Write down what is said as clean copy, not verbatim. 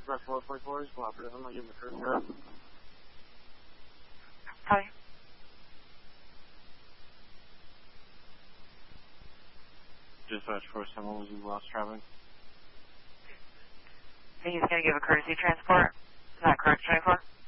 Dispatch 444 is cooperative. I'm not giving a curve. Hi. Dispatch 47, was you lost traveling? He's going to give a courtesy transport. Is that correct, 24?